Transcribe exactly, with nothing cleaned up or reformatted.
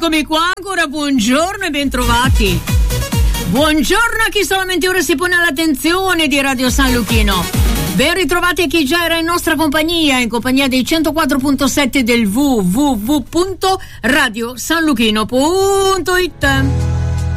Eccomi qua ancora, buongiorno e bentrovati. Buongiorno a chi solamente ora si pone all'attenzione di Radio San Luchino. Ben ritrovati a chi già era in nostra compagnia, in compagnia dei centoquattro virgola sette del w w w punto radio san luchino punto it.